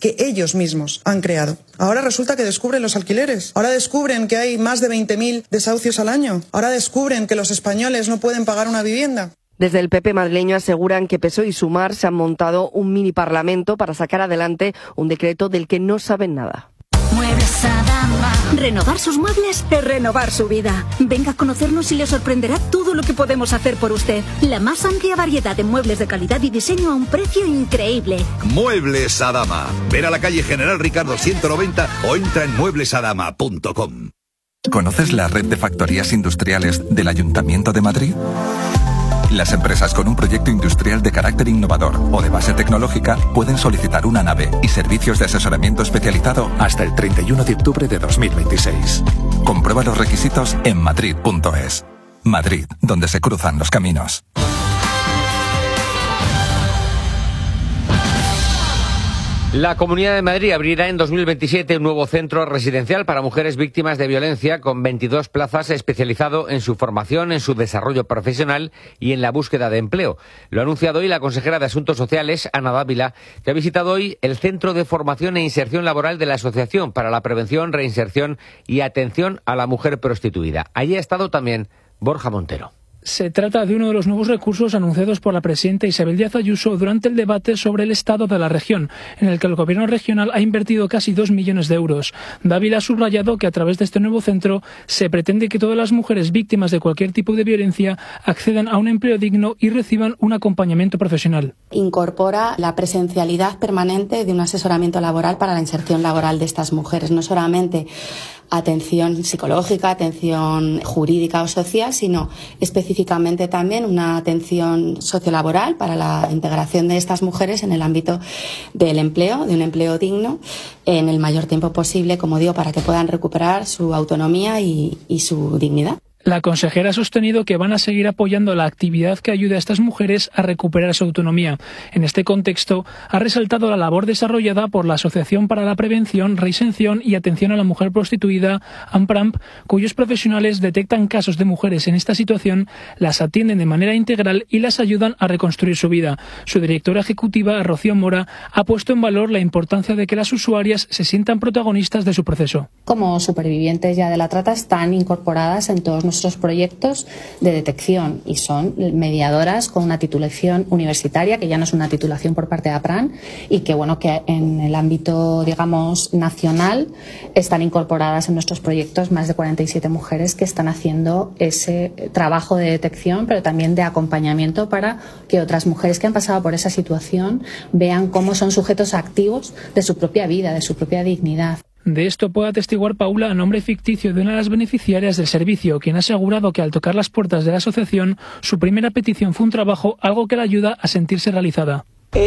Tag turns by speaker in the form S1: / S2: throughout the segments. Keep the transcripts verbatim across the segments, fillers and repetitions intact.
S1: que ellos mismos han creado. Ahora resulta que descubren los alquileres, ahora descubren que hay más de veinte mil desahucios al año, ahora descubren que los españoles no pueden pagar una vivienda.
S2: Desde el P P madrileño aseguran que P S O E y Sumar se han montado un mini parlamento para sacar adelante un decreto del que no saben nada.
S3: Muebles Adama. Renovar sus muebles es renovar su vida. Venga a conocernos y le sorprenderá todo lo que podemos hacer por usted. La más amplia variedad de muebles de calidad y diseño a un precio increíble.
S4: Muebles Adama. Ven a la calle General Ricardo ciento noventa o entra en muebles adama punto com.
S5: ¿Conoces la red de factorías industriales del Ayuntamiento de Madrid? Las empresas con un proyecto industrial de carácter innovador o de base tecnológica pueden solicitar una nave y servicios de asesoramiento especializado hasta el treinta y uno de octubre de dos mil veintiséis. Comprueba los requisitos en madrid punto es. Madrid, donde se cruzan los caminos.
S6: La Comunidad de Madrid abrirá en dos mil veintisiete un nuevo centro residencial para mujeres víctimas de violencia con veintidós plazas, especializado en su formación, en su desarrollo profesional y en la búsqueda de empleo. Lo ha anunciado hoy la consejera de Asuntos Sociales, Ana Dávila, que ha visitado hoy el Centro de Formación e Inserción Laboral de la Asociación para la Prevención, Reinserción y Atención a la Mujer Prostituida. Allí ha estado también Borja Montero.
S7: Se trata de uno de los nuevos recursos anunciados por la presidenta Isabel Díaz Ayuso durante el debate sobre el estado de la región, en el que el gobierno regional ha invertido casi dos millones de euros. Dávila ha subrayado que a través de este nuevo centro se pretende que todas las mujeres víctimas de cualquier tipo de violencia accedan a un empleo digno y reciban un acompañamiento profesional.
S8: Incorpora la presencialidad permanente de un asesoramiento laboral para la inserción laboral de estas mujeres, no solamente atención psicológica, atención jurídica o social, sino específicamente también una atención sociolaboral para la integración de estas mujeres en el ámbito del empleo, de un empleo digno, en el mayor tiempo posible, como digo, para que puedan recuperar su autonomía y, y su dignidad.
S7: La consejera ha sostenido que van a seguir apoyando la actividad que ayude a estas mujeres a recuperar su autonomía. En este contexto, ha resaltado la labor desarrollada por la Asociación para la Prevención, Reinserción y Atención a la Mujer Prostituida, AMPRAMP, cuyos profesionales detectan casos de mujeres en esta situación, las atienden de manera integral y las ayudan a reconstruir su vida. Su directora ejecutiva, Rocío Mora, ha puesto en valor la importancia de que las usuarias se sientan protagonistas de su proceso.
S8: Como supervivientes ya de la trata están incorporadas en todos nuestros nuestros proyectos de detección y son mediadoras con una titulación universitaria, que ya no es una titulación por parte de APRAN, y que bueno que en el ámbito, digamos, nacional están incorporadas en nuestros proyectos más de cuarenta y siete mujeres que están haciendo ese trabajo de detección, pero también de acompañamiento para que otras mujeres que han pasado por esa situación vean cómo son sujetos activos de su propia vida, de su propia dignidad.
S7: De esto puede atestiguar Paula, a nombre ficticio de una de las beneficiarias del servicio, quien ha asegurado que al tocar las puertas de la asociación, su primera petición fue un trabajo, algo que la ayuda a sentirse realizada.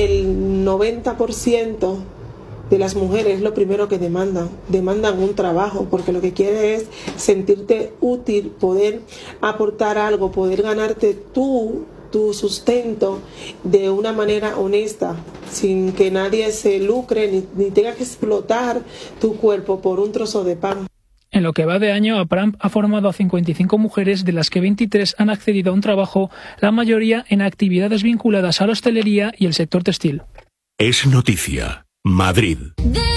S9: El noventa por ciento de las mujeres lo primero que demandan, demandan un trabajo, porque lo que quiere es sentirte útil, poder aportar algo, poder ganarte tú tu sustento de una manera honesta, sin que nadie se lucre ni, ni tenga que explotar tu cuerpo por un trozo de pan.
S7: En lo que va de año, APRAMP ha formado a cincuenta y cinco mujeres, de las que veintitrés han accedido a un trabajo, la mayoría en actividades vinculadas a la hostelería y el sector textil.
S10: Es noticia. Madrid.